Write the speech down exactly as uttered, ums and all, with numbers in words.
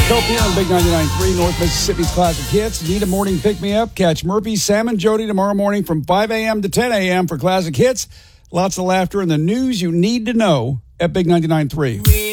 Cope here on Big ninety-nine point three, North Mississippi's Classic Hits. Need a morning pick-me-up? Catch Murphy, Sam, and Jody tomorrow morning from five a.m. to ten a.m. for Classic Hits. Lots of laughter and the news you need to know at Big ninety-nine point three.